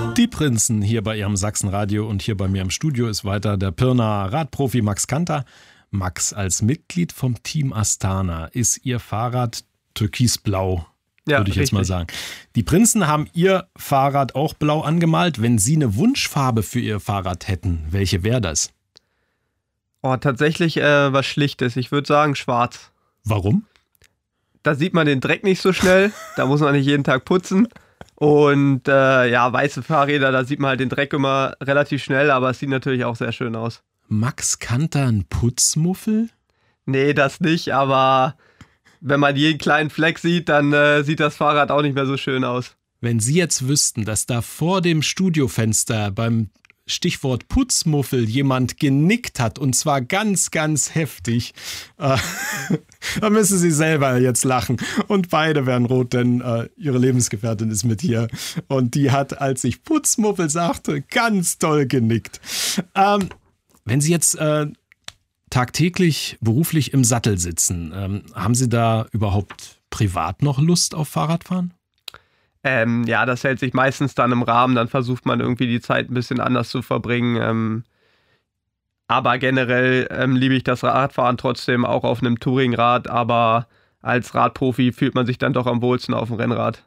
Die Prinzen hier bei Ihrem Sachsenradio und hier bei mir im Studio ist weiter der Pirnaer Radprofi Max Kanter. Max, als Mitglied vom Team Astana ist Ihr Fahrrad türkisblau, würde ich jetzt mal sagen. Die Prinzen haben Ihr Fahrrad auch blau angemalt. Wenn Sie eine Wunschfarbe für Ihr Fahrrad hätten, welche wäre das? Oh, tatsächlich was Schlichtes. Ich würde sagen schwarz. Warum? Da sieht man den Dreck nicht so schnell. Da muss man nicht jeden Tag putzen. Und weiße Fahrräder, da sieht man halt den Dreck immer relativ schnell, aber es sieht natürlich auch sehr schön aus. Max Kanter ein Putzmuffel? Nee, das nicht, aber wenn man jeden kleinen Fleck sieht, dann sieht das Fahrrad auch nicht mehr so schön aus. Wenn Sie jetzt wüssten, dass da vor dem Studiofenster beim Stichwort Putzmuffel jemand genickt hat und zwar ganz, ganz heftig, da müssen Sie selber jetzt lachen und beide werden rot, denn Ihre Lebensgefährtin ist mit hier und die hat, als ich Putzmuffel sagte, ganz doll genickt. Wenn Sie jetzt tagtäglich beruflich im Sattel sitzen, haben Sie da überhaupt privat noch Lust auf Fahrradfahren? Das hält sich meistens dann im Rahmen, dann versucht man irgendwie die Zeit ein bisschen anders zu verbringen. Aber generell liebe ich das Radfahren trotzdem auch auf einem Touringrad, aber als Radprofi fühlt man sich dann doch am wohlsten auf dem Rennrad.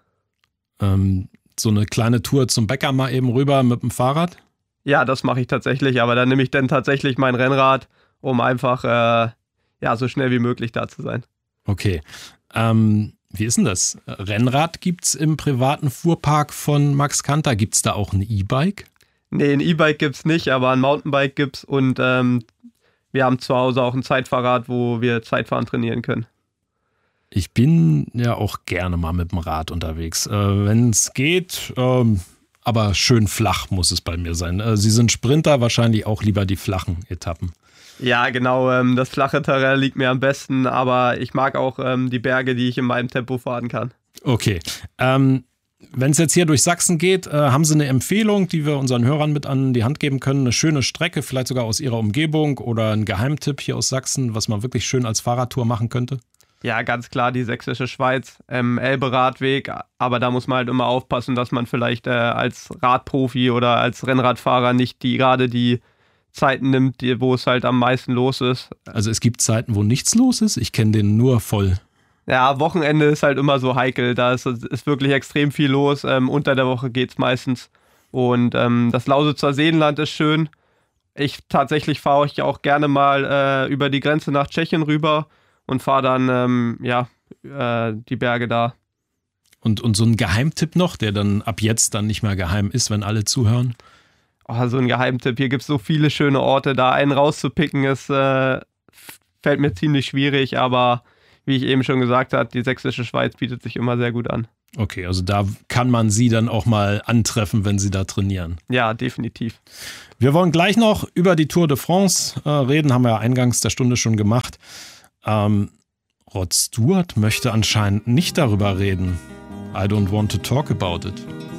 So eine kleine Tour zum Bäcker mal eben rüber mit dem Fahrrad? Ja, das mache ich tatsächlich, aber dann nehme ich dann tatsächlich mein Rennrad, um einfach so schnell wie möglich da zu sein. Okay. Wie ist denn das? Rennrad gibt's im privaten Fuhrpark von Max Kanter. Gibt's da auch ein E-Bike? Nee, ein E-Bike gibt's nicht, aber ein Mountainbike gibt's und wir haben zu Hause auch ein Zeitfahrrad, wo wir Zeitfahren trainieren können. Ich bin ja auch gerne mal mit dem Rad unterwegs. Wenn es geht, aber schön flach muss es bei mir sein. Sie sind Sprinter, wahrscheinlich auch lieber die flachen Etappen. Ja, genau. Das flache Terrain liegt mir am besten, aber ich mag auch die Berge, die ich in meinem Tempo fahren kann. Okay. Wenn es jetzt hier durch Sachsen geht, haben Sie eine Empfehlung, die wir unseren Hörern mit an die Hand geben können? Eine schöne Strecke, vielleicht sogar aus Ihrer Umgebung oder ein Geheimtipp hier aus Sachsen, was man wirklich schön als Fahrradtour machen könnte? Ja, ganz klar die Sächsische Schweiz, Elbe-Radweg, aber da muss man halt immer aufpassen, dass man vielleicht als Radprofi oder als Rennradfahrer nicht gerade die Zeiten nimmt, wo es halt am meisten los ist. Also es gibt Zeiten, wo nichts los ist? Ich kenne den nur voll. Ja, Wochenende ist halt immer so heikel, da ist wirklich extrem viel los. Unter der Woche geht's meistens. Und das Lausitzer Seenland ist schön. Tatsächlich fahre ich auch gerne mal über die Grenze nach Tschechien rüber und fahre dann die Berge da. Und so ein Geheimtipp noch, der dann ab jetzt dann nicht mehr geheim ist, wenn alle zuhören? Oh, so ein Geheimtipp. Hier gibt es so viele schöne Orte. Da einen rauszupicken, fällt mir ziemlich schwierig. Aber wie ich eben schon gesagt habe, die Sächsische Schweiz bietet sich immer sehr gut an. Okay, also da kann man Sie dann auch mal antreffen, wenn Sie da trainieren. Ja, definitiv. Wir wollen gleich noch über die Tour de France reden. Haben wir ja eingangs der Stunde schon gemacht. Rod Stewart möchte anscheinend nicht darüber reden. I don't want to talk about it.